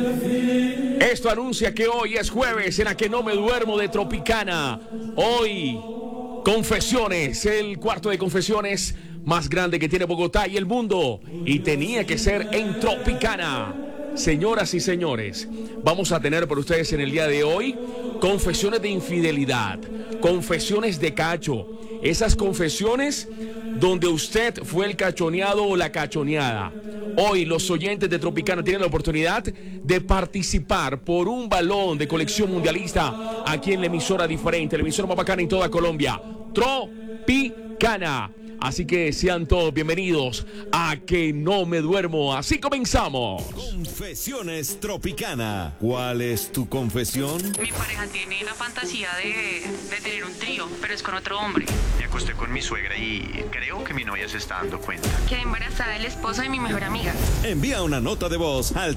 Esto anuncia que hoy es jueves en la que no me duermo de Tropicana. Hoy, confesiones, el cuarto de confesiones más grande que tiene Bogotá y el mundo. Y tenía que ser en Tropicana. Señoras y señores, vamos a tener por ustedes en el día de hoy confesiones de infidelidad, confesiones de cacho. Esas confesiones donde usted fue el cachoneado o la cachoneada. Hoy los oyentes de Tropicana tienen la oportunidad de participar por un balón de colección mundialista aquí en la emisora diferente, la emisora más bacana en toda Colombia, Tropicana. Así que sean todos bienvenidos a Que No Me Duermo. Así comenzamos. Confesiones Tropicana. ¿Cuál es tu confesión? Mi pareja tiene la fantasía de tener un trío, pero es con otro hombre. Me acosté con mi suegra y creo que mi novia se está dando cuenta. Quedé embarazada del esposo de mi mejor amiga. Envía una nota de voz al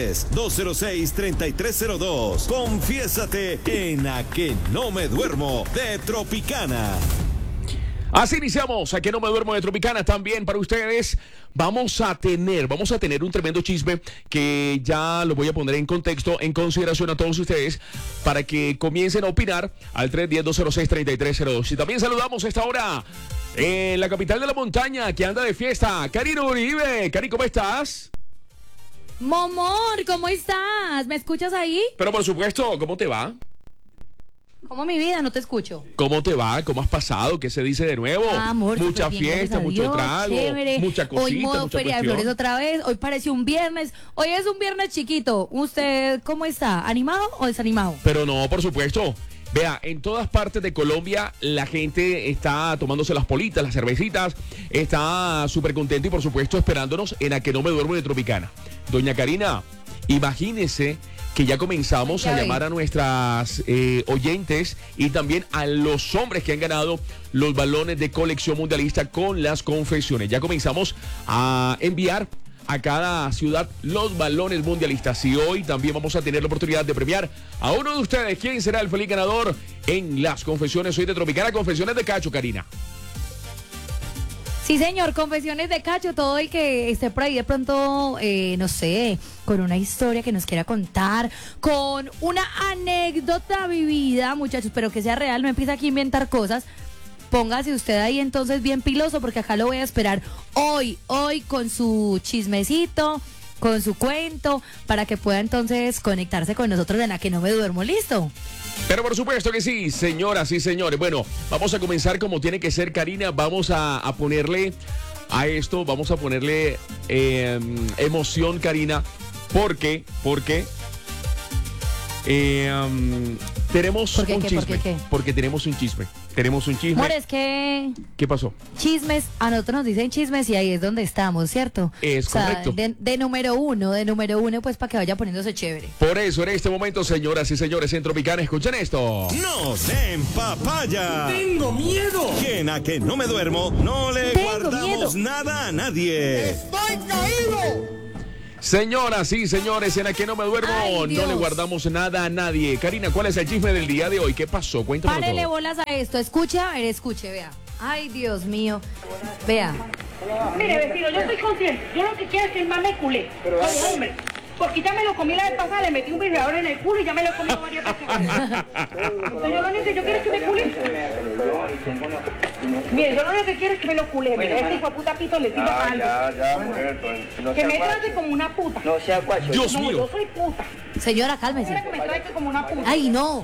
310-206-3302. Confiésate en A Que No Me Duermo de Tropicana. Así iniciamos a Que No Me Duermo de Tropicana. También para ustedes vamos a tener un tremendo chisme que ya lo voy a poner en contexto, en consideración a todos ustedes para que comiencen a opinar al 310-206-3302. Y también saludamos a esta hora en la capital de la montaña que anda de fiesta, Karina Uribe. Cari, ¿cómo estás? Momor, ¿cómo estás? ¿Me escuchas ahí? Pero por supuesto, ¿cómo te va? ¿Cómo mi vida? No te escucho. ¿Cómo te va? ¿Cómo has pasado? ¿Qué se dice de nuevo? Amor, mucha bien, fiesta, mucho Dios, trago, chévere. mucha cosita, Hoy modo mucha Feria de cuestión. Flores otra vez. Hoy parece un viernes. Hoy es un viernes chiquito. ¿Usted cómo está? ¿Animado o desanimado? Pero no, por supuesto. Vea, en todas partes de Colombia la gente está tomándose las politas, las cervecitas, está súper contenta y por supuesto esperándonos en A Que No Me Duermo de Tropicana. Doña Karina, imagínese que ya comenzamos a llamar a nuestras oyentes y también a los hombres que han ganado los balones de colección mundialista con las confesiones. Ya comenzamos a enviar a cada ciudad los balones mundialistas y hoy también vamos a tener la oportunidad de premiar a uno de ustedes. ¿Quién será el feliz ganador en las confesiones hoy de Tropicana? Confesiones de cacho, Karina. Sí, señor, confesiones de cacho, todo el que esté por ahí de pronto, no sé, con una historia que nos quiera contar, con una anécdota vivida, muchachos, pero que sea real, no empieza aquí a inventar cosas. Póngase usted ahí entonces bien piloso, porque acá lo voy a esperar hoy con su chismecito, con su cuento, para que pueda entonces conectarse con nosotros en A Que No Me Duermo. ¿Listo? Pero por supuesto que sí, señoras y señores. Bueno, vamos a comenzar como tiene que ser, Karina. Vamos a ponerle a esto, vamos a ponerle emoción, Karina. Porque tenemos ¿Por qué, un qué, chisme. por qué, qué? Porque tenemos un chisme. Amor, es que ¿Qué pasó? chismes, a nosotros nos dicen chismes y ahí es donde estamos, ¿cierto? Es correcto. De número uno, pues para que vaya poniéndose chévere. Por eso, en este momento, señoras y señores en Tropicana, escuchen esto. ¡No den papaya! ¡Tengo miedo! Que en A Que No Me Duermo no le Tengo guardamos miedo. nada a nadie. ¡Estoy caído! Señoras y señores, en A Que No Me Duermo Ay, no Dios. le guardamos nada a nadie. Karina, ¿cuál es el chisme del día de hoy? ¿Qué pasó? Cuéntamelo Párele todo. bolas a esto, escuche, a ver, escuche, vea. Ay, Dios mío, vea. Mire, vecino, yo estoy consciente. Yo lo que quiero es que el man me culé. Como hombre. Porque ya me lo comí la vez pasada, le metí un vibrador en el culo y ya me lo he comido varias veces. Entonces yo lo único que yo quiero es que me cule. Mire, yo lo único que quiero es que me lo cule. Mire, este hijo de puta pito le tira algo. Que me trate como una puta. No sea guacho. Dios No, mío. yo soy puta. Señora, Quiero cálmese. que me trate como una puta. Ay, no.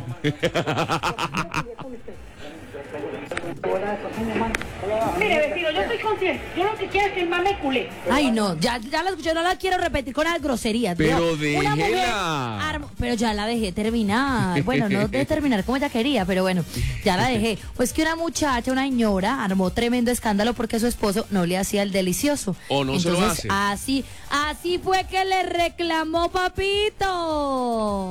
Mire, vecino, yo estoy consciente. Yo lo que quiero es que el man me culé. Ay, no, ya la escuché, no la quiero repetir con las groserías. Pero Dios. Una mujer déjela. pero ya la dejé terminar. Bueno, no de terminar como ella quería, pero bueno, ya la dejé. Pues que una muchacha, una señora, armó tremendo escándalo porque su esposo no le hacía el delicioso. O no se lo hace. Así fue que le reclamó papito.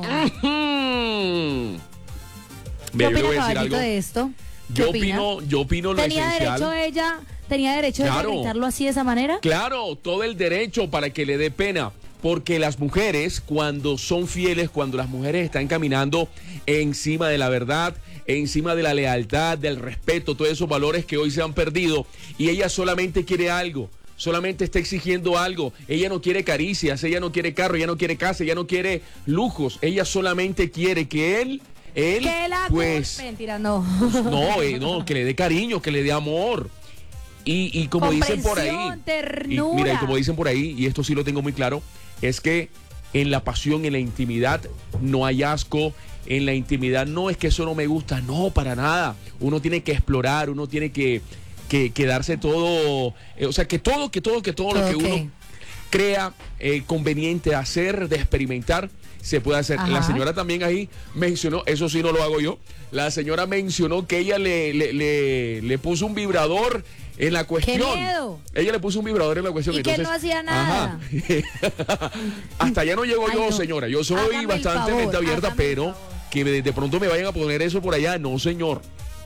¿Qué Ve, yo le opina, voy a decir caballito, algo. de esto? ¿Qué opina? Yo opino lo ¿Tenía esencial. derecho ella? ¿Tenía derecho Claro. de gritarlo así de esa manera? Claro, todo el derecho para que le dé pena. Porque las mujeres, cuando son fieles, cuando las mujeres están caminando encima de la verdad, encima de la lealtad, del respeto, todos esos valores que hoy se han perdido, y ella solamente quiere algo, solamente está exigiendo algo. Ella no quiere caricias, ella no quiere carro, ella no quiere casa, ella no quiere lujos. Ella solamente quiere que él que la pues mentira, no. no, que le dé cariño, que le dé amor. Y como dicen por ahí, ternura. mira, y como dicen por ahí, y esto sí lo tengo muy claro, es que en la pasión, en la intimidad, no hay asco. En la intimidad no es que eso no me gusta, no, para nada. Uno tiene que explorar, uno tiene que darse todo, o sea, que todo lo que uno crea conveniente hacer, de experimentar, se puede hacer. Ajá. La señora también ahí mencionó, eso sí no lo hago yo, la señora mencionó que ella le puso un vibrador en la cuestión. ¡Qué miedo! Ella le puso un vibrador en la cuestión. Y entonces, que él no hacía nada. Ajá. Hasta allá no llego Ay, yo, no. señora. Yo soy Hágame el bastante favor, mente abierta, hágame el pero favor. que de pronto me vayan a poner eso por allá, no, señor.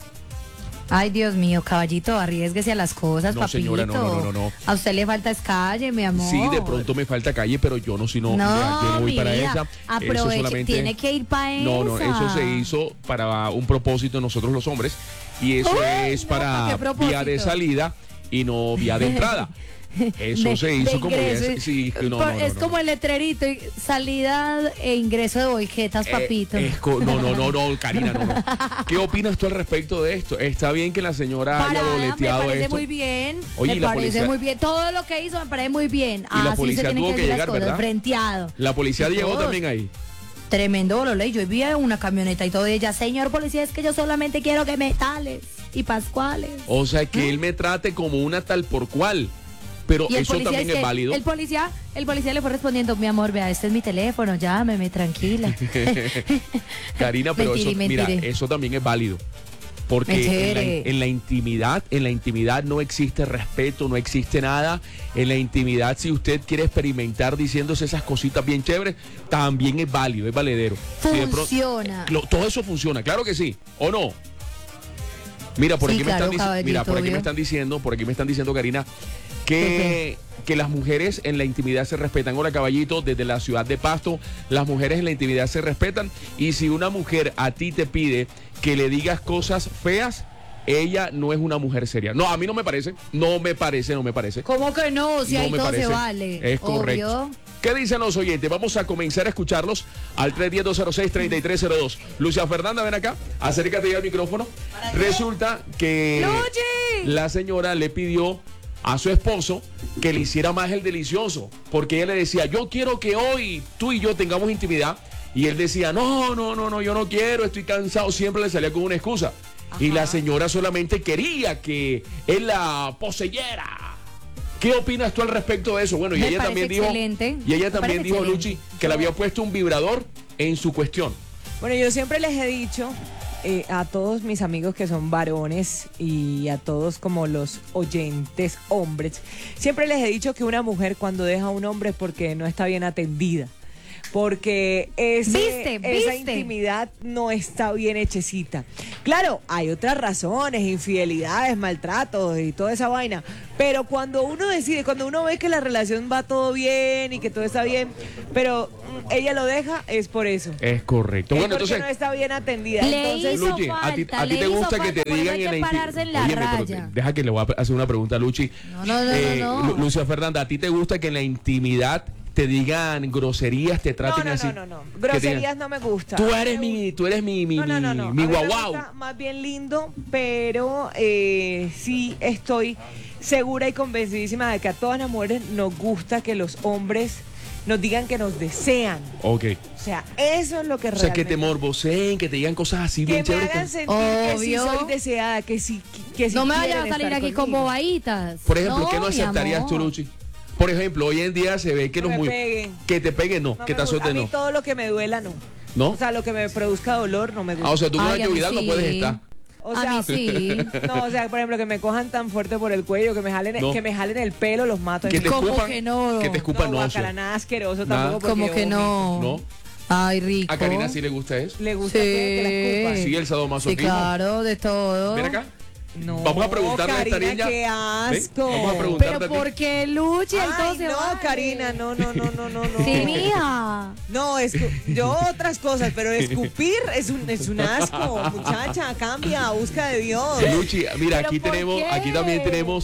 Ay, Dios mío, caballito, arriésguese a las cosas, No, papito. señora, no. A usted le falta es calle, mi amor. Sí, de pronto me falta calle, pero yo no, yo no voy mi para vida, esa. Eso aproveche, solamente, tiene que ir para esa. No, eso se hizo para un propósito nosotros los hombres, y eso Uy, es no, para ¿para qué propósito? vía de salida y no vía de entrada. Eso se hizo como ingreso. sí, Es como el letrerito, salida e ingreso de boquetas, papito. No, Karina, no. ¿Qué opinas tú al respecto de esto? ¿Está bien que la señora haya boleteado me parece esto? muy bien. Oye, me la parece policía- muy bien. Todo lo que hizo me parece muy bien. Y la Así policía se tienen tuvo que que decir llegar, las cosas, ¿verdad? frenteado. La policía Y llegó todo. también ahí. Tremendo bololey. Yo vivía en una camioneta y todo. Y ella, señor policía, es que yo solamente quiero que me tales y pascuales. O sea, que él me trate como una tal por cual. Pero Y el eso policía también es que- válido. El policía le fue respondiendo, mi amor, vea, este es mi teléfono, llámeme, tranquila. Karina, pero Mentiri. eso también es válido. Porque Mentire. en la intimidad no existe respeto, no existe nada. En la intimidad, si usted quiere experimentar diciéndose esas cositas bien chéveres, también es válido, es valedero. Si de pronto- Funciona. todo eso funciona, claro que sí, ¿o no? Mira, por Sí, aquí claro, me están caballito, por aquí me obvio. están diciendo, Karina, que las mujeres en la intimidad se respetan. Hola, caballito, desde la ciudad de Pasto, las mujeres en la intimidad se respetan. Y si una mujer a ti te pide que le digas cosas feas, ella no es una mujer seria. No, a mí no me parece. No me parece. ¿Cómo que no? Si No ahí me todo parece. se vale. Es correcto. Obvio. ¿Qué dicen los oyentes? Vamos a comenzar a escucharlos al 310-206-3302. Lucia Fernanda, ven acá, acércate ya al micrófono. Resulta que ¡Luchi! la señora le pidió a su esposo que le hiciera más el delicioso, porque ella le decía, yo quiero que hoy tú y yo tengamos intimidad, y él decía, no, yo no quiero, estoy cansado, siempre le salía con una excusa. Y la señora solamente quería que él la poseyera. ¿Qué opinas tú al respecto de eso? Bueno, y Me ella parece también dijo, excelente. y ella Me también parece dijo, excelente. Luchi, que le había puesto un vibrador en su cuestión. Bueno, yo siempre les he dicho a todos mis amigos que son varones y a todos como los oyentes hombres, siempre les he dicho que una mujer cuando deja a un hombre es porque no está bien atendida. Porque esa ¿Viste? intimidad no está bien hechecita. Claro, hay otras razones, infidelidades, maltratos y toda esa vaina. Pero cuando uno decide, cuando uno ve que la relación va todo bien y que todo está bien, pero ella lo deja, es por eso. Es correcto. Es Bueno, porque entonces, no está bien atendida. Le Entonces, hizo Luchi, a ti falta, te le gusta hizo que te falta, por eso digan hay en que la pararse en la Óyeme, pero raya. deja que le voy a hacer una pregunta a Luchi. No. Lucia Fernanda, ¿a ti te gusta que en la intimidad te digan groserías, te traten así? no. Que te digan, Groserías no me gusta. Tú eres mi No. mi A mí me guau. gusta más bien lindo, pero sí estoy segura y convencidísima de que a todas las mujeres nos gusta que los hombres nos digan que nos desean. Ok. O sea, eso es lo que O sea, que te realmente... morboseen, que te digan cosas así Que bien me chéveres. hagan sentir que sí Obvio. soy deseada, que sí No me vayas a quieren salir estar aquí con conmigo. bobaditas. Por ejemplo, ¿qué no mi aceptarías tú, amor. Luchi? Por ejemplo, hoy en día se ve que Que los me muy... peguen. Que te peguen, no. No Que me te gusta. azoten, A mí no. todo lo que me duela, no. ¿No? O sea, lo que me produzca dolor, no me gusta. Ah, o sea, tú con la Ay, a mí actividad no sí. puedes estar. O A sea, mí sí. No, o sea, por ejemplo, que me cojan tan fuerte por el cuello, que me jalen, No. que me jalen el pelo, los mato. Que te ¿Cómo escupan. que no? Que te escupan, no. guácala, nada asqueroso Nada. tampoco. porque Como que vomito. no. No. Ay, rico. A Karina sí le gusta eso. Le gusta Sí. que la escupan. Sí, el Sí, sadomasoquismo. claro, de todo. Ven acá. No, Vamos a preguntarle a esta Karina, niña. qué asco. Ven, vamos a preguntarle Pero a ti. ¿por qué Luchi? El todo Ay, se no, vale. Karina, no. Sí, mija. No, yo otras cosas, pero escupir es un asco, muchacha, cambia, busca de Dios. Luchi, mira, ¿Pero aquí por tenemos, qué? aquí también tenemos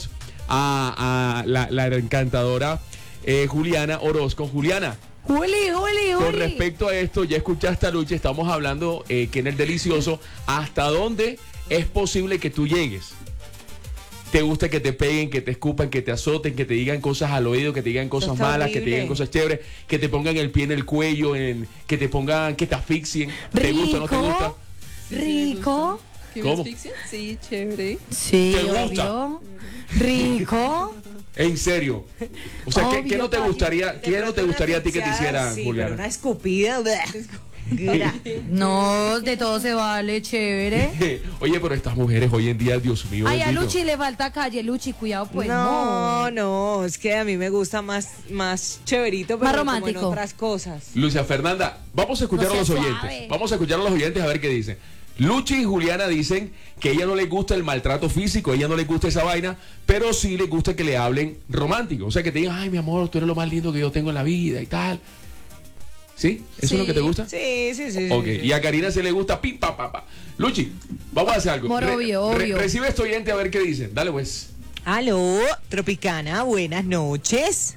a la encantadora Juliana Orozco. Juliana, Juli. con respecto a esto, ya escuchaste a Luchi, estamos hablando que en el delicioso, ¿hasta dónde es posible que tú llegues? ¿Te gusta que te peguen, que te escupan, que te azoten, que te digan cosas al oído, que te digan cosas está malas, que te horrible. digan cosas chéveres, que te pongan el pie en el cuello, que te pongan, que te asfixien? ¿Te gusta o no te gusta? Rico. ¿Que ¿Cómo? me asfixien? Sí, chévere. Sí, ¿Te gusta? obvio. Rico. En serio. O sea, ¿qué Obvio, no te papi. gustaría, qué no te gustaría a ti que te hicieran, Sí, Juliana? pero una escupida. Gra- No, de todo se vale, chévere. Oye, pero estas mujeres hoy en día, Dios mío. Ay, a bendito. Luchi le falta calle, Luchi, cuidado, pues no, es que a mí me gusta más chéverito, pero Más como en romántico. otras cosas. Lucia Fernanda, vamos a escuchar No a los sea oyentes. suave. Vamos a escuchar a los oyentes a ver qué dicen. Luchi y Juliana dicen que a ella no le gusta el maltrato físico, a ella no le gusta esa vaina, pero sí le gusta que le hablen romántico. O sea, que te digan, ay, mi amor, tú eres lo más lindo que yo tengo en la vida y tal. ¿Sí? ¿Eso es lo que te gusta? Sí. Ok, sí. y a Karina se le gusta pim, pa, pa, pa. Luchi, vamos a hacer algo. Amor, obvio. Recibe a este oyente a ver qué dicen. Dale, pues. Aló, Tropicana, buenas noches.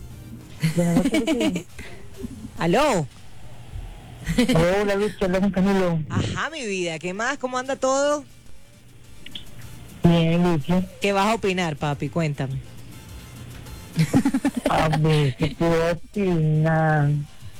Aló. Hola, Lucha, habla con Camilo. Ajá, mi vida, ¿qué más? ¿Cómo anda todo? Bien, Lucha. ¿Qué vas a opinar, papi? Cuéntame. A ver, ¿qué puedo opinar?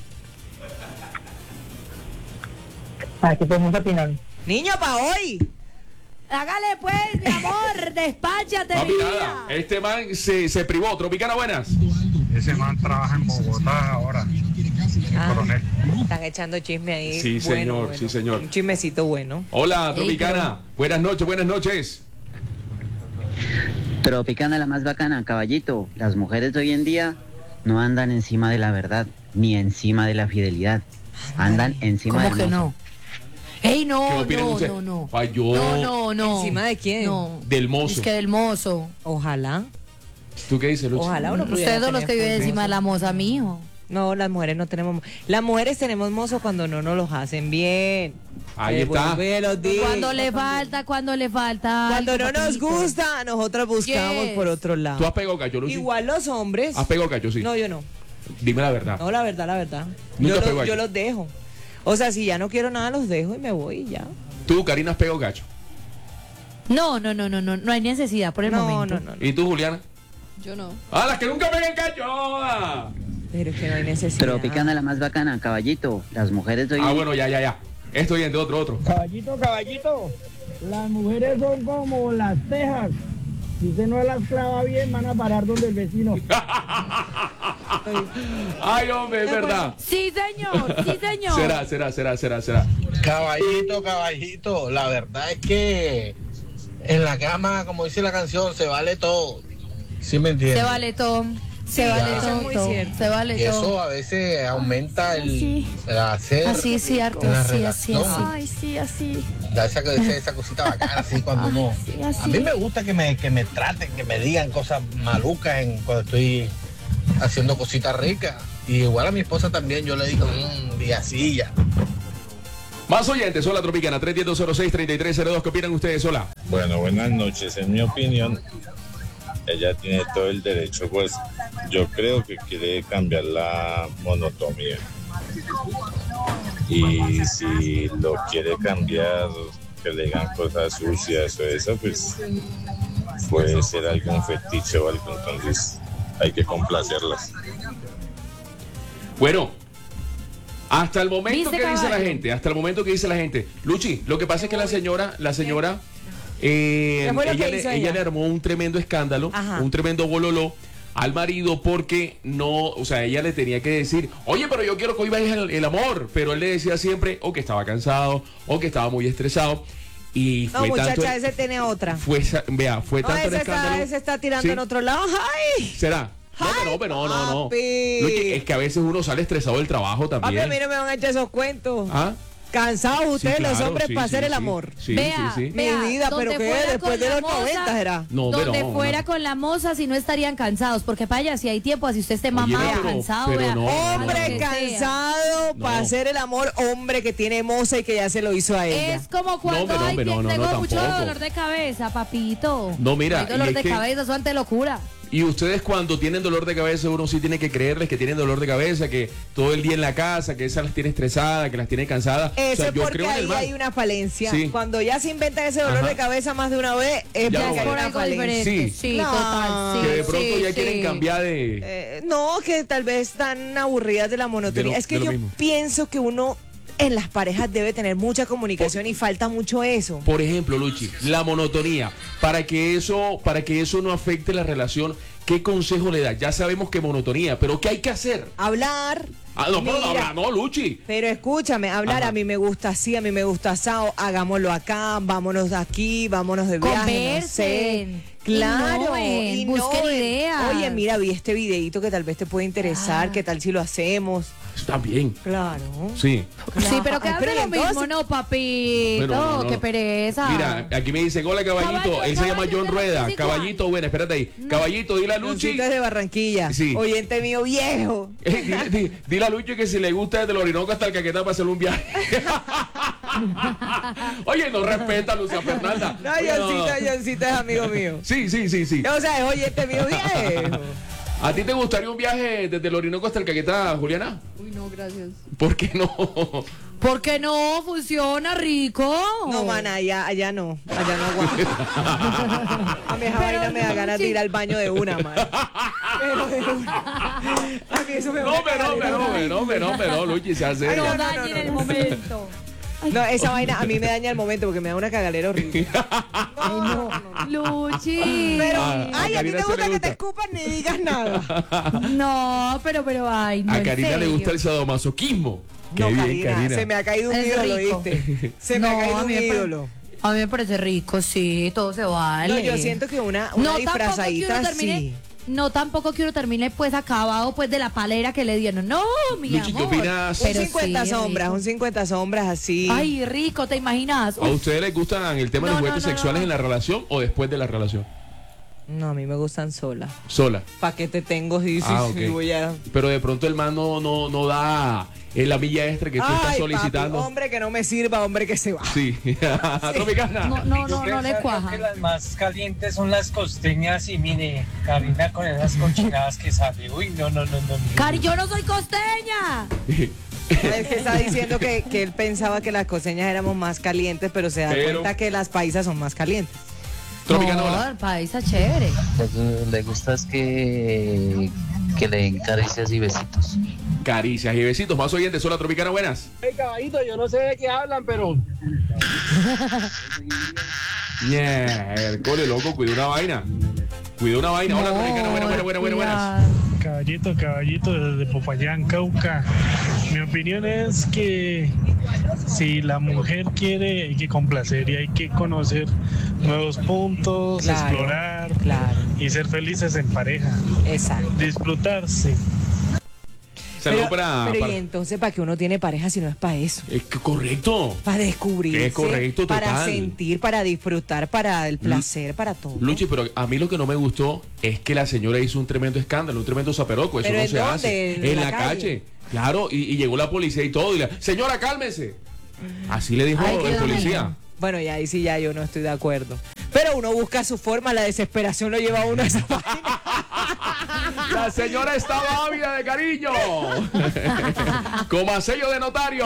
¿Qué podemos opinar? Niño, pa' hoy. Hágale pues, mi amor, despáchate, Papi, mi nada. vida. Este man se privó. Tropicana, buenas. Ese man trabaja en Bogotá ahora. Coronel. Están echando chisme ahí. Sí, señor, sí, señor. Un chismecito bueno. Hola, Ey, Tropicana. Buenas noches, buenas noches. Tropicana la más bacana, caballito. Las mujeres de hoy en día no andan encima de la verdad, ni encima de la fidelidad. Andan encima ¿Cómo del que mozo. no? Ey, ¿Qué no, opinan ustedes? no. Ay, yo. No. ¿Encima de quién? No. Del mozo. Es que del mozo. Ojalá. ¿Tú qué dices, Luchi? Ojalá uno pudiera Ustedes son los que tener viven mozo. encima de la moza, mijo. No, las mujeres no tenemos. Las mujeres tenemos mozo cuando no nos los hacen bien. Ahí está. Vuelvo y los digo. Cuando le falta. Cuando algo, no nos papito. gusta, nosotros buscamos Yes. por otro ¿Tú lado. has pegado cacho, Luchi? Igual los hombres. ¿Has pegado cacho, sí? No, yo no. Dime la verdad. No, la verdad. Nunca Yo, pegó ahí. yo los dejo. O sea, si ya no quiero nada, los dejo y me voy y ya. ¿Tú, Karina, has pegado cacho? No hay necesidad por el momento. No. ¿Y tú, Juliana? Yo no. ¡Ah, las que nunca pegan cacho! ¡Ah! Pero es que no hay necesidad. Tropicana la más bacana, caballito. Las mujeres de hoy en Ah, día bueno, ya. Esto oyente, otro. Caballito, las mujeres son como las tejas. Si usted no las clava bien, van a parar donde el vecino. Ay, hombre, es verdad. Sí, señor. Será. Caballito, la verdad es que en la cama, como dice la canción, se vale todo. ¿Sí me entiendes? Se vale todo. Se Sí, vale eso es muy todo. cierto. Se vale Y eso todo. a veces aumenta Así. el hacer. Así es cierto, en la así. relación. Ay, sí, así. Da esa cosita bacana, así cuando uno. Sí, así. A mí me gusta que me traten, que me digan cosas malucas cuando estoy haciendo cositas ricas. Y igual a mi esposa también, yo le digo, y así ya. Más oyentes, hola Tropicana, 310-06-3302. ¿Qué opinan ustedes? Hola. Bueno, buenas noches. En mi opinión, ella tiene todo el derecho, pues yo creo que quiere cambiar la monotonía. Y si lo quiere cambiar, que le digan cosas sucias o eso, pues puede ser algún fetiche o algo, entonces hay que complacerlas. Bueno, hasta el momento ¿Viste, que dice la caballo? gente, Luchi, lo que pasa es que la señora, ¿Qué fue lo que hizo ella ella? le armó un tremendo escándalo, Ajá. un tremendo bololó al marido porque no, o sea, ella le tenía que decir, oye, pero yo quiero que hoy vayas el amor, pero él le decía siempre o que estaba cansado o que estaba muy estresado y No, fue muchacha, tanto, ese tiene otra. fue No, tanto el escándalo. ese está tirando ¿Sí? en otro lado. ¡Ay! ¿Será? Ay, No. papi. Luchi, es que a veces uno sale estresado del trabajo Papi, a también. mí no me van a echar esos cuentos. ¿Ah? Cansados ustedes Sí, los claro, hombres sí, para hacer sí, el sí. amor. Sí, Vea, sí, sí. Mi vida, donde pero ¿qué? fuera Después con de la los 90 será. No, hombre, donde no, fuera no. con la moza, si no estarían cansados, porque para allá si hay tiempo, así usted esté Oye, mamado, pero- cansado, pero vea, no, a lo Hombre que sea. cansado No. para hacer el amor, hombre que tiene moza y que ya se lo hizo a ella. Es como cuando hombre, ay, hombre, que no, no, tengo no, mucho tampoco. dolor de cabeza, papito. No, mira, Hay dolor y es de que- cabeza, eso antes locura. Y ustedes cuando tienen dolor de cabeza, uno sí tiene que creerles que tienen dolor de cabeza, que todo el día en la casa, que esa las tiene estresadas, que las tiene cansadas. Eso es yo porque creo en el ahí mal. hay una falencia. Sí. Cuando ya se inventa ese dolor Ajá. de cabeza más de una vez, es Ya porque no hay vale. una algo falencia. diferente. Sí. Sí, No. total. Sí, Que de pronto sí, ya quieren sí. cambiar de... No, que tal vez están aburridas de la monotonía. De lo- es que de lo yo mismo. pienso que uno en las parejas debe tener mucha comunicación y falta mucho eso. Por ejemplo, Luchi, la monotonía. Para que eso no afecte la relación, ¿qué consejo le da? Ya sabemos que monotonía, pero ¿qué hay que hacer? Hablar. Ah, no, pero no Mira, habla, no, Luchi. Pero escúchame, hablar Ajá. a mí me gusta así, a mí me gusta asado, hagámoslo acá, vámonos de aquí, vámonos de viaje, no sé. Conversen, Claro, innoven, busquen ideas. Oye, mira, vi este videito que tal vez te puede interesar, ¿qué tal si lo hacemos? Está bien. Claro. Sí. Sí, pero Ay, quédate pero lo entonces- mismo, no, papito. Bueno, no. Qué pereza. Mira, aquí me dicen, hola caballito, Caballo, él se llama caballo, John de Rueda. 25 Caballito, bueno, espérate ahí. Caballito, dile a Luchi. Luchito es de Barranquilla. Sí. Oyente mío viejo. Dile a Luchi que si le gusta desde el Orinoco hasta el Caquetá para hacer un viaje. Oye, no respeta a Lucia Fernanda. No, Oye, no. Johncita es amigo mío. Sí, sí, sí, sí. O sea, es oyente mío viejo. ¿A ti te gustaría un viaje desde el Orinoco hasta el Caquetá, Juliana? Uy, no, gracias. ¿Por qué no? ¿Por qué no? Funciona rico. No, mana, allá no. Allá no aguanto. A mí esa vaina me da ganas de ir al baño de una, man. Pero de una. A mí eso me No, pero, Luchi, se hace. No, no, no, dañen no, el no. momento. No, esa vaina a mí me daña el momento porque me da una cagalera horrible. Ay, no. Luchi. Pero, a ay, a ti Karina te se gusta le que te gusta. escupan ni digas nada. No, pero, ay, no. A en Karina le serio. gusta el sadomasoquismo. Qué No, bien, Karina, se me ha caído un Es ídolo, rico. ¿viste? Se me ha No, caído a un mí me parece- ídolo. A mí me parece rico, sí, todo se vale. No, yo siento que una No, tampoco que disfrazadita uno termine, sí. no, tampoco que uno termine pues acabado pues de la palera que le dieron. No, mi Luchi, ¿qué amor. opinas? Un Pero 50 sí, sombras, rico. un 50 sombras así. Ay, rico, ¿te imaginas? ¿A ustedes les gustan el tema de No, los juguetes no, no, sexuales no. en la relación o después de la relación? No, a mí me gustan solas. Sola. ¿Para qué te tengo? Sí, Ah, sí, ok. voy a... Pero de pronto el man no da la milla extra que tú estás Ay, solicitando. papi, hombre que no me sirva, hombre que se va. Sí. Tropicana. No le cuaja. Que las más calientes son las costeñas y mire, Karina con esas cochinadas que sale. Uy, no. Cari, yo no soy costeña. Es que está diciendo que él pensaba que las costeñas éramos más calientes, pero se da Pero- cuenta que las paisas son más calientes. Tropicana, No, hola. el país está chévere. Le gusta es que le den caricias y besitos. Caricias y besitos. Más oyentes, hola Tropicana, buenas. Hey, caballito, yo no sé de qué hablan, pero Cole, loco, cuida una vaina. Cuida una vaina. Hola Tropicana, buenas. Caballito, desde Popayán, Cauca. Mi opinión es que si la mujer quiere, hay que complacer y hay que conocer nuevos puntos, Claro, explorar claro. y ser felices en pareja. Exacto. Disfrutarse. Saludos para. Pero y entonces, ¿para qué uno tiene pareja si no es para eso? Es que correcto. Para descubrir. Es correcto, Para total. sentir, para disfrutar, para el placer, para todo. Luchi, pero a mí lo que no me gustó es que la señora hizo un tremendo escándalo, un tremendo zaperoco. Eso ¿Pero no en se dónde? hace. ¿En En la la calle? calle. Claro, y llegó la policía y todo. Y la señora, cálmese. Así le dijo Ay, qué el policía. daño. Bueno, y ahí sí ya yo no estoy de acuerdo. Pero uno busca su forma, la desesperación lo lleva a uno a esa página. La señora estaba ávida de cariño. Como sello de notario.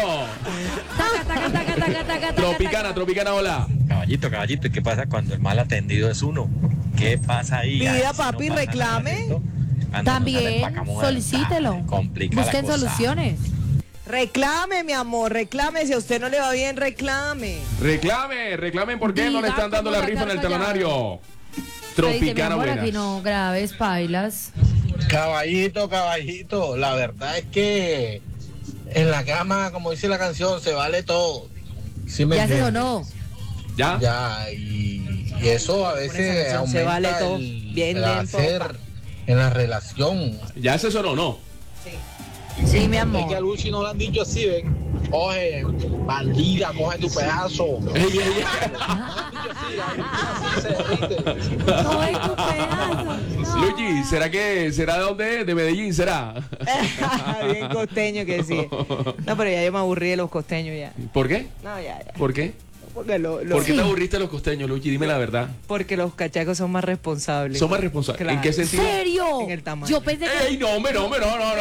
Tropicana, hola. Caballito, ¿qué pasa cuando el mal atendido es uno? ¿Qué pasa ahí? Pida, Ay, si no papi, pasa reclame. nada de esto, También, solicítelo. complica la Busquen cosa. soluciones. Reclame, mi amor, reclame. Si a usted no le va bien, reclame. Reclamen por qué no le están dando la rifa en el telonario. Tropicana, buenas. buenas. Aquí no graves, pailas. Caballito, la verdad es que en la cama, como dice la canción, se vale todo. ¿Sí me ¿Ya se entiendes? sonó? ¿Ya? Ya, y eso a veces canción, aumenta se vale todo. el Bien, placer popa. en la relación. ¿Ya se sonó o no? Sí, mi Es amor. que a Luchi no le han dicho así, ven. Oye, bandida, coge tu pedazo. Coge tu pedazo. Luchi, ¿será de dónde es? ¿De Medellín será? Bien costeño que sí. No, pero ya yo me aburrí de los costeños ya. ¿Por qué? No, ya. ¿Por qué? Porque ¿Por qué te aburriste de los costeños, Luchi? Dime la verdad. Porque los cachacos son más responsables. ¿Son más responsables? Claro. ¿En qué sentido? ¿En serio? En el tamaño. Yo pensé que... ¡Ey, no, hombre, no,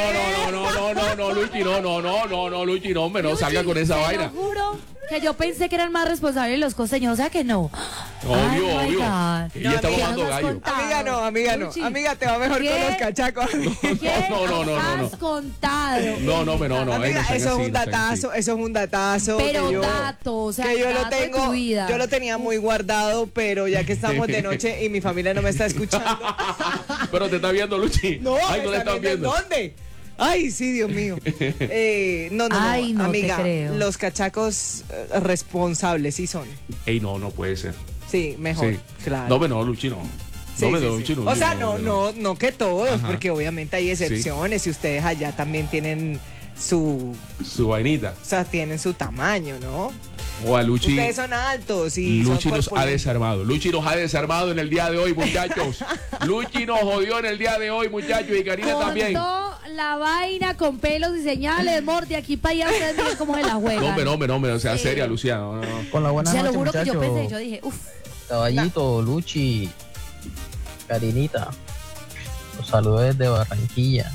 Luchi, no, hombre, no salga con esa vaina. Te lo juro que yo pensé que eran más responsables los costeños, o sea que no. Obvio, Ay, my obvio. God. Y ya estamos dando gallo. Amiga no. Luchi. Amiga, te va mejor ¿Qué? con los cachacos. No. Has contado. Amiga, no sean eso es así, un no sean datazo, eso es un datazo. Pero que yo, dato, o sea, que yo lo dato de tengo, tu vida. yo lo tenía muy guardado, pero ya que estamos de noche y mi familia no me está escuchando. Pero te está viendo, Luchi. No, Ay, no le están viendo. ¿Dónde? Ay, sí, Dios mío. No, Ay, no amiga, te creo. los cachacos responsables sí son. Ey, no puede ser. Sí, mejor, Sí. claro. No, Luchi, no. Sí, No me sí, doy, sí. Luchi, O sea, no. no que todos, Ajá. porque obviamente hay excepciones y ustedes allá también tienen su vainita. O sea, tienen su tamaño, ¿no? O a Luchi. Ustedes son altos y Luchi son nos ha corpulentos. desarmado. Luchi nos ha desarmado en el día de hoy, muchachos. Luchi nos jodió en el día de hoy, muchachos. Y Karina también. Cortó la vaina con pelos y señales, Morty, aquí para allá ustedes miren cómo se la juegan. No, sea seria, Luciano. No. Con la buena Se lo noche, juro que yo muchachos. pensé, yo dije, uff. Caballito, Luchi, Karinita, los saludos desde Barranquilla.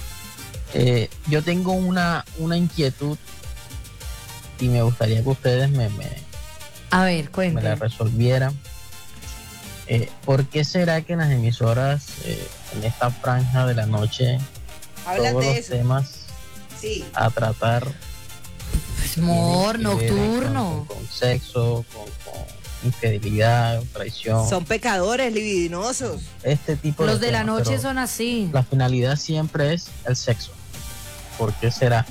Yo tengo una inquietud y me gustaría que ustedes A ver, me cuéntame. la resolvieran. ¿Por qué será que en las emisoras, en esta franja de la noche, Hablan todos de los eso. temas Sí. a tratar Amor tienen que ver nocturno. con sexo, con infidelidad, traición, Son pecadores libidinosos. este tipo Los de de la temas, noche pero son así. la finalidad siempre es el sexo. ¿Por qué será?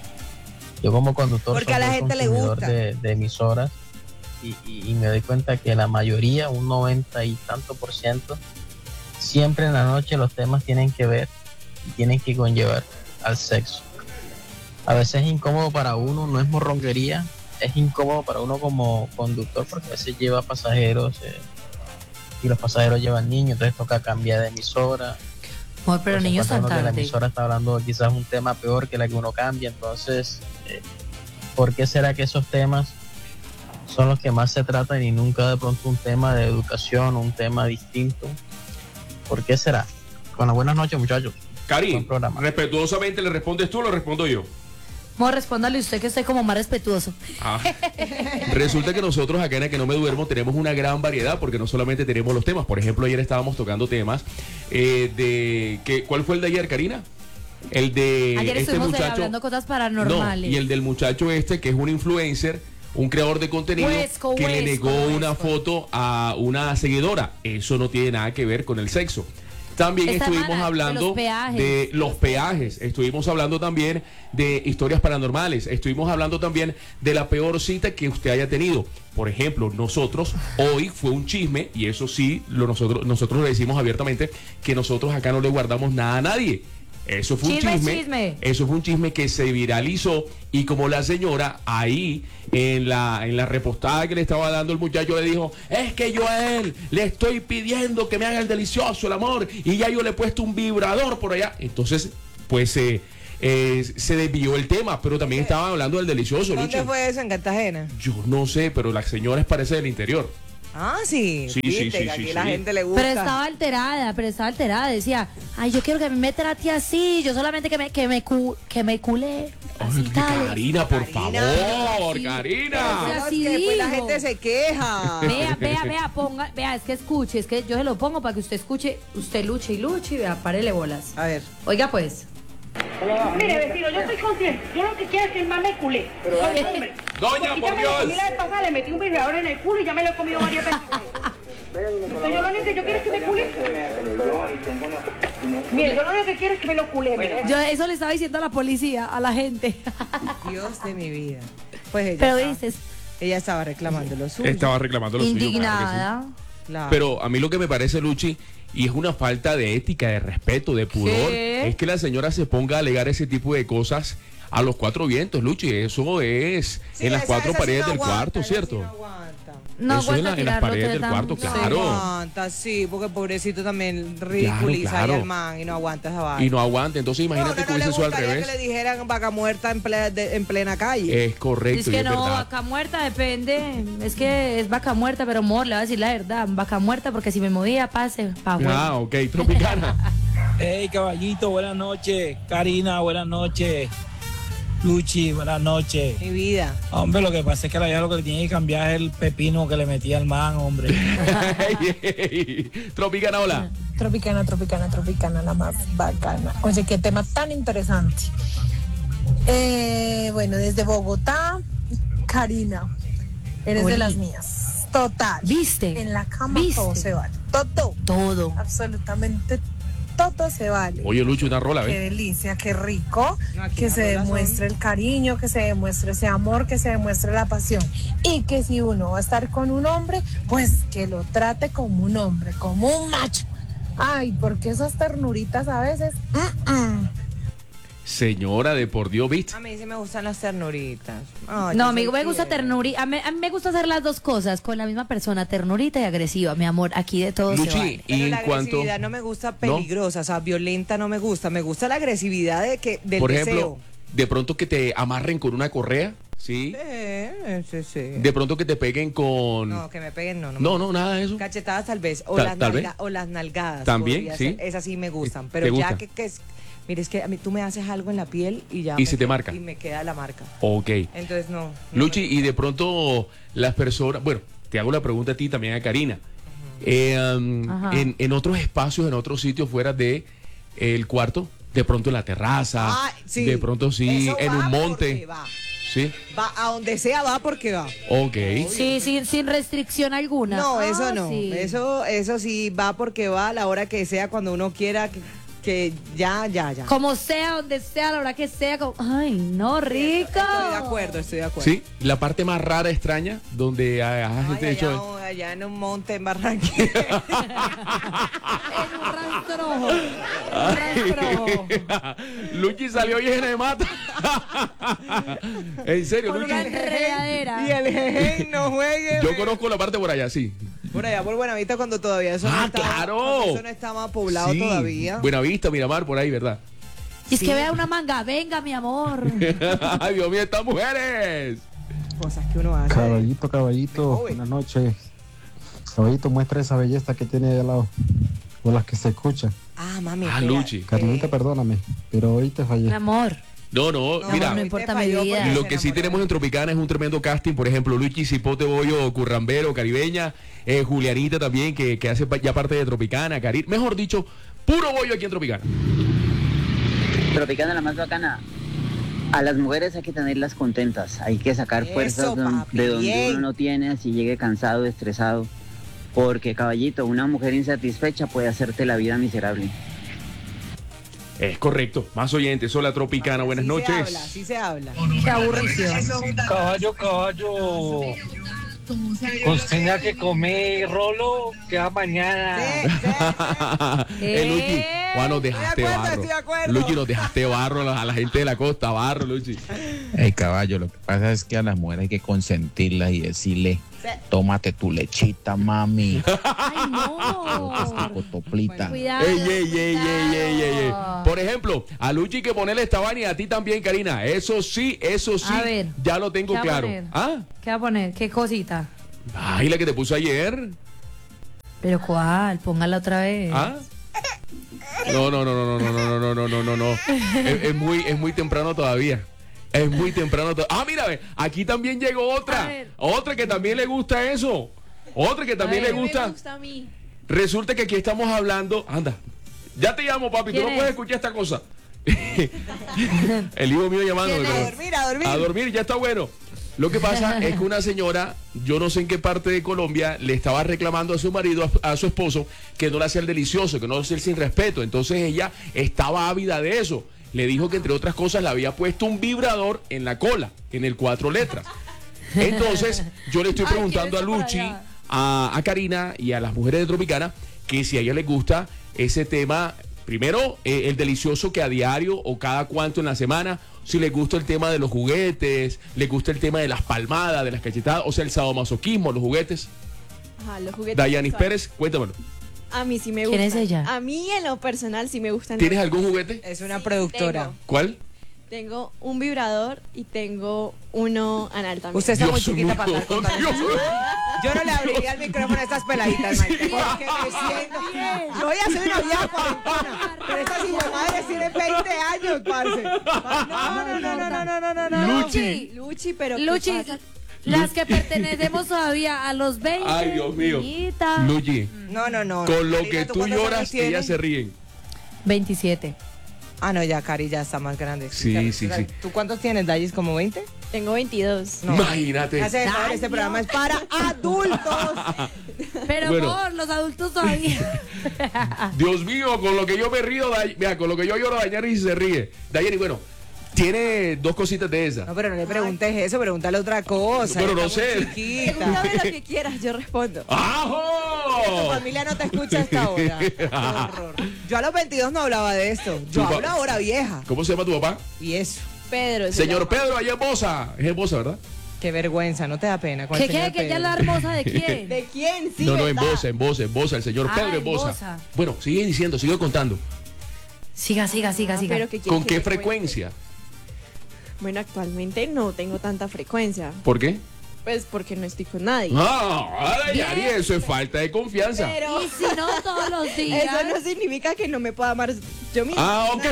Yo como conductor Porque a la soy gente le consumidor gusta. de emisoras y me doy cuenta que la mayoría, un 90 y tanto %, siempre en la noche los temas tienen que ver y tienen que conllevar al sexo. A veces es incómodo para uno, no es morronguería, es incómodo para uno como conductor porque a veces lleva pasajeros y los pasajeros llevan niños, entonces toca cambiar de emisora. Amor, pero Pues niños encuentra tan uno que la tarde. emisora está hablando quizás un tema peor que la que uno cambia, entonces ¿por qué será que esos temas son los que más se tratan y nunca de pronto un tema de educación, un tema distinto? ¿Por qué será? Bueno, buenas noches, muchachos. Cari, respetuosamente, ¿le respondes tú o lo respondo yo? Amor, respóndale usted que estoy como más respetuoso. Resulta que nosotros acá en A Que No Me Duermo tenemos una gran variedad porque no solamente tenemos los temas. Por ejemplo, ayer estábamos tocando temas ¿cuál fue el de ayer, Karina? El de Ayer este estuvimos muchacho. hablando cosas paranormales. No, y el del muchacho que es un influencer, un creador de contenido que le negó una foto a una seguidora. Eso no tiene nada que ver con el sexo. También Está estuvimos mala, hablando de de los peajes, estuvimos hablando también de historias paranormales, estuvimos hablando también de la peor cita que usted haya tenido. Por ejemplo, nosotros, hoy fue un chisme, y eso sí, nosotros le decimos abiertamente, que nosotros acá no le guardamos nada a nadie. Eso fue un chisme. Eso fue un chisme que se viralizó y como la señora ahí en la repostada que le estaba dando el muchacho le dijo, es que yo a él le estoy pidiendo que me haga el delicioso, el amor, y ya yo le he puesto un vibrador por allá. Entonces, pues se desvió el tema, pero también estaban hablando del delicioso. ¿Dónde Lucho. fue eso? ¿En Cartagena? Yo no sé, pero la señora parece del interior. Ah, sí. Sí, Viste, sí, que aquí sí, la sí. gente le gusta. Pero estaba alterada. Decía, ay, yo quiero que me trate así. Yo solamente que me cule. Así tal. Karina, por favor, Karina. Pero No, así es que después la digo. gente se queja. Vea, es que escuche, es que yo se lo pongo para que usted escuche, usted luche y vea, párele bolas. A ver. Oiga pues. Mire, vecino, yo estoy consciente. Yo lo que quiero es que el man me culé. Oye, hombre. Doña, Porque por ya me lo Dios. comí la vez pasada, le metí un vibrador en el culo y ya me lo he comido varias veces. Entonces yo lo único que yo quiero es que me cule. Mire, yo lo único que quiero es que me lo cule. mire. Yo eso le estaba diciendo a la policía, a la gente. Dios de mi vida. Pues ella, Pero estaba, dices, ella estaba reclamando lo suyo. Estaba reclamando lo suyo, claro que sí. indignada. Claro. Pero a mí lo que me parece, Luchi, y es una falta de ética, de respeto, de pudor, ¿Qué? es que la señora se ponga a alegar ese tipo de cosas a los cuatro vientos, Luchi. Eso es en las cuatro paredes del cuarto, ¿cierto? No eso en aguanta las tirarlo, paredes que del tan- cuarto, Sí. claro. Aguanta, sí, porque pobrecito también ridiculiza claro. ahí al man y no aguanta esa vaina. Y no aguanta. Entonces imagínate No, que no le hubiese sido al gustaría revés. que le dijeran vaca muerta en plena calle. Es correcto, Es y que es no, verdad. vaca muerta depende. Es que es vaca muerta, pero amor, le voy a decir la verdad. Vaca muerta porque si me movía, pase pa' afuera. Ah, ok, Tropicana. Hey, caballito, buenas noches. Karina, buenas noches. Luchi, buenas noches. Mi vida. Hombre, lo que pasa es que la vieja lo que tiene que cambiar es el pepino que le metía al man, hombre. Tropicana, hola. Tropicana, la más bacana. Oye, qué tema tan interesante. Bueno, desde Bogotá, Karina, eres Oli. de las mías. Total. ¿Viste? En la cama ¿Viste? todo se vale. Todo. Absolutamente todo se vale. Oye, Luchi, una rola, Qué ¿ves? delicia, qué rico, aquí que las se rolas son- demuestre el cariño, que se demuestre ese amor, que se demuestre la pasión. Y que si uno va a estar con un hombre, pues que lo trate como un hombre, como un macho. Ay, porque esas ternuritas a veces... Señora de por Dios, ¿viste? A mí sí me gustan las ternuritas. Ay, No, yo amigo, soy me gusta fiel. ternurita. A mí me gusta hacer las dos cosas con la misma persona, ternurita y agresiva, mi amor. Aquí de todo se Luchi, vale. y Pero en la cuanto, agresividad no me gusta peligrosa, o sea, violenta no me gusta. Me gusta la agresividad del por deseo. ejemplo, de pronto que te amarren con una correa, ¿sí? Sí. De pronto que te peguen con... No, que me peguen, no. No, nada de eso. Cachetadas tal vez, o, Tal vez. o las nalgadas. También, podría sí. ser. Esas sí me gustan, ¿Te pero ya gusta? que es... Mire, es que a mí tú me haces algo en la piel y ya... Y me se te queda- marca. Y me queda la marca. Ok. Entonces no. Luchi, y de pronto las personas... Bueno, te hago la pregunta a ti también a Karina. Ajá. En otros espacios, en otros sitios fuera de el cuarto, de pronto en la terraza, Ah, sí. de pronto sí, Eso en va un porque monte. Va. Sí, Va a donde sea, va porque va. ok. Sí, sin restricción alguna. No, eso Ah, no. sí. Eso sí va porque va a la hora que sea, cuando uno quiera, que ya. Como sea, donde sea, a la hora que sea. Ay, no, rico. Estoy de acuerdo. Sí, la parte más rara, extraña, donde has Ay, hecho... allá en un monte en Barranquilla. Luchi salió llena de mata. En serio, Por Luchi. una enredadera. Y el jeje no juegue. Yo conozco la parte por allá, sí. Por allá, por Buenavista, cuando todavía eso no estaba, claro. cuando eso no estaba poblado Sí. todavía. Buenavista, Miramar, por ahí, ¿verdad? Y es que vea una manga, venga, mi amor. Ay, Dios mío, estas mujeres. Cosas que uno hace. Caballito, buenas noches. Caballito, muestra esa belleza que tiene ahí al lado. O las que se escuchan. Ah, mami. Ah, Luchi. Carlita, perdóname, pero hoy te fallé. Mi amor. No, mira. No importa mi vida. Lo que sí tenemos en Tropicana es un tremendo casting. Por ejemplo, Luchi, Cipote, Bollo, Currambero, Caribeña, Julianita también, que hace ya parte de Tropicana, mejor dicho, puro bollo aquí en Tropicana. Tropicana, la más bacana. A las mujeres hay que tenerlas contentas, hay que sacar Eso, fuerzas papi, de donde bien. uno no tiene, así llegue cansado, estresado. Porque, caballito, una mujer insatisfecha puede hacerte la vida miserable. Es correcto. Más oyentes, hola Tropicana, buenas noches. Así se habla. Qué aburrición. Caballo. Costeña que come rolo, queda mañana. Luchi, Juan, nos dejaste Estoy de acuerdo, barro. estoy de acuerdo. Luchi, nos dejaste barro a la gente de la costa, barro, Luchi. Hey, caballo, lo que pasa es que a las mujeres hay que consentirlas y decirle, tómate tu lechita, mami. Ay, no. Cotoplita. Cuidado. Ey. Por ejemplo, a Luchi hay que ponerle esta vaina y a ti también, Karina. Eso sí, A ver, ya lo tengo ¿qué va a claro. poner? ¿Ah? ¿Qué va a poner? ¿Qué cosita? Ay, la que te puso ayer. ¿Pero cuál? Póngala otra vez. ¿Ah? No. Es muy temprano todavía. Es muy temprano todavía. Ah, mira, ve, aquí también llegó otra. Otra que también le gusta eso. Otra que también le gusta. Me gusta a mí. Resulta que aquí estamos hablando. Anda. Ya te llamo, papi. Tú ¿Quién no es? puedes escuchar esta cosa. El hijo mío llamándome. A pero- dormir. A dormir, ya está bueno. Lo que pasa es que una señora, yo no sé en qué parte de Colombia, le estaba reclamando a su marido, a su esposo, que no le hacía el delicioso, que no le hacía el sin respeto. Entonces ella estaba ávida de eso. Le dijo que entre otras cosas le había puesto un vibrador en la cola, en el 4 letras. Entonces yo le estoy preguntando a Luchi, a Karina y a las mujeres de Tropicana, que si a ella les gusta ese tema primero, el delicioso que a diario o cada cuánto en la semana, si les gusta el tema de los juguetes, les gusta el tema de las palmadas, de las cachetadas, o sea, el sadomasoquismo, los juguetes. Ajá, los juguetes. Dayanis sexuales. Pérez, cuéntamelo. A mí sí me ¿Quién gustan. es ella? A mí en lo personal sí me gustan. ¿Tienes algún juguete? Es una productora. ¿Cuál? Tengo un vibrador y tengo uno anal también. Usted está muy Dios chiquita mío, para estar contando Dios eso. mío. Yo no le abriría el micrófono a estas peladitas, Maite, porque me siento... Yo voy a hacer una vieja cuarentona, pero estas madres tienen 20 años, parce. No. Luchi, pero ¿qué Luchi, pasa? las que pertenecemos todavía a los 20. Ay, Dios mío. niñita. Luchi, No. con lo Karina, que ¿tú tú cuántos lloras, años tienes? ellas se ríen. 27. Ah, no, ya, Cari ya está más grande. Sí, sí. ¿Tú cuántos tienes, Dayis? ¿Como 20? Tengo 22. No. Imagínate. Hace de favor, este programa es para adultos. Pero Bueno. por los adultos todavía. Dios mío, con lo que yo me río, mira, con lo que yo lloro, Dayanis se ríe. Dayanis, bueno, tiene dos cositas de esas. No, pero no le preguntes eso, pregúntale otra cosa. Pero ella no está muy sé. chiquita. Pregúntame lo que quieras, yo respondo. Tu ¡Ajo! familia no te escucha hasta ahora. Qué horror. Yo a los 22 no hablaba de esto. Yo Tu pa- hablo ahora vieja. ¿Cómo se llama tu papá? Y eso. Pedro. se Señor llama. Pedro, allá en Bosa. Es en Bosa, ¿verdad? Qué vergüenza, no te da pena. con ¿Qué el señor quiere que ella Pedro. es la hermosa de quién? ¿De quién? Sí, No, en ¿verdad? Bosa, el señor Ah, Pedro en en Bosa. Bosa. Bueno, sigue diciendo, sigue contando. Siga. Pero ¿qué quieres ¿Con que qué te cuente? frecuencia? Bueno, actualmente no tengo tanta frecuencia. ¿Por qué? Pues porque no estoy con nadie. Yari, eso es falta de confianza. Pero Y si no, todos los días. eso no significa que no me pueda amar yo misma. Ok.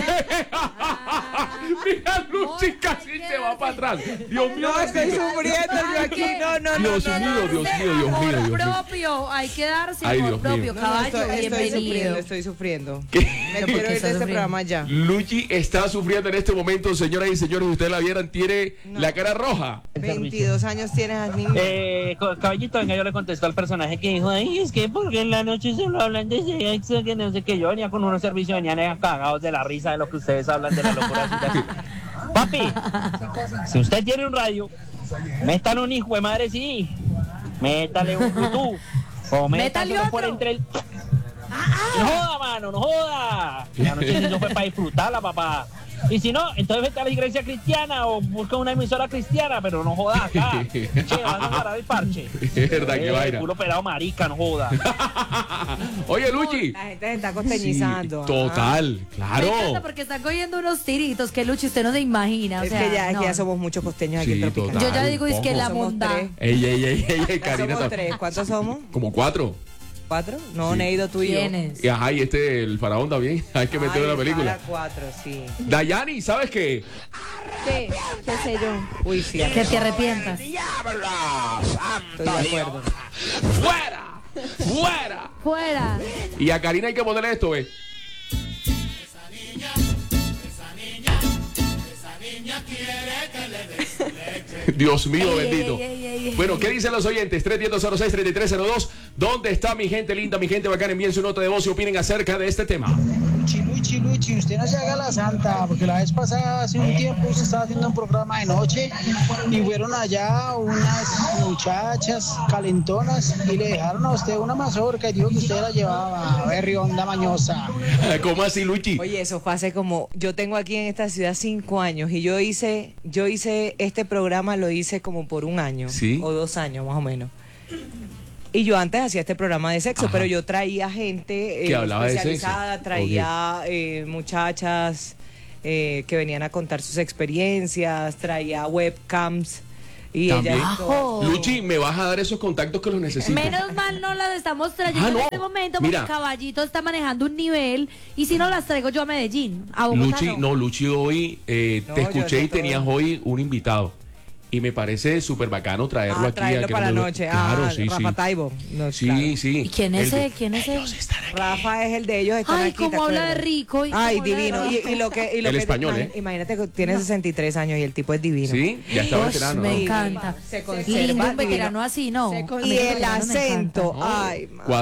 Mira, Luchi casi se va para atrás. Dios mío. No, estoy sufriendo yo aquí. No. Dios mío. Amor propio, hay que darse Ay, amor Dios mío. propio, caballo, bienvenido. Estoy sufriendo. ¿Qué? Me quiero ir de este programa ya. Luchi está sufriendo en este momento, señoras y señores. Ustedes la vieran, tiene la cara roja. 22 años tienes al niño. Caballito, venga, yo le contesto al personaje que dijo, ay, es que porque en la noche solo hablan de sexo, que no sé qué. Yo venía con unos servicios, venían cagados de la risa de lo que ustedes hablan de la locura suya. Papi, si usted tiene un radio, métale un hijo de madre, sí. Métale un Bluetooth. O Métale métale por otro. entre el... No joda, mano, no joda. La noche eso fue para disfrutarla, papá. Y si no, entonces vete a la iglesia cristiana o busca una emisora cristiana, pero no jodas acá. Che, van a parar el parche. Es verdad que vaina. Culo pelado marica, no joda. Oye, Luchi. La gente se está costeñizando. Sí, total, Me claro. encanta porque están cogiendo unos tiritos que Luchi usted no se imagina. O Es sea, que ya, no. ya somos muchos costeños aquí Sí, en Tropicana. Yo ya digo, es que la Somos monda. tres. Ey, Ya Karina. somos 3. ¿Cuántos somos? Como 4. ¿4? No, Sí. Neido, tú y yo. ¿Quiénes? Y ajá, y el faraón también. Hay que meterlo en la película. 4, sí. Dayani, ¿sabes qué? ¿Qué sé yo? Uy, sí. Que te arrepientas. Estoy de acuerdo. ¡Fuera! Fuera. Y a Karina hay que ponerle esto, ¿ves? Dios mío, bendito. Bueno, ¿qué dicen los oyentes? 310-06-3302. ¿Dónde está mi gente linda, mi gente bacana? Envíen su nota de voz y opinen acerca de este tema. Luchi, usted no se haga la santa, porque la vez pasada, hace un tiempo, usted estaba haciendo un programa de noche y fueron allá unas muchachas calentonas y le dejaron a usted una mazorca y dijo que usted la llevaba, berrionda mañosa. ¿Cómo así, Luchi? Oye, eso fue hace como... Yo tengo aquí en esta ciudad 5 años y yo hice este programa, lo hice como por 1 año. ¿Sí? O 2 años, más o menos. Y yo antes hacía este programa de sexo, pero yo traía gente Que hablaba de sexo. especializada, traía muchachas que venían a contar sus experiencias, traía webcams y También. ellas... todas- Luchi, ¿me vas a dar esos contactos que los necesito? Menos mal no las estamos trayendo Ah, no. en este momento porque Mira. Caballito está manejando un nivel y si no las traigo yo a Medellín, a Bogotá no. Luchi, hoy te yo escuché sé y tenías todo. hoy un invitado. Y me parece súper bacano traerlo aquí. traerlo a que para la nos- noche. Claro, sí, Rafa sí. Taibo. No, Sí, claro. sí. ¿Y quién es El de- él? ¿Quién es él? Rafa es el de ellos. Están Ay, aquí, ¿te cómo habla de acuerdas? rico. y Ay, cómo habla de divino. rico. Y lo que El español, ¿eh? Imagínate que tiene 63 años y el tipo es divino. Sí, ya está Ush, veterano. me ¿no? encanta. Se conserva Lindo, un divino. veterano así, ¿no? Y el acento. Ay,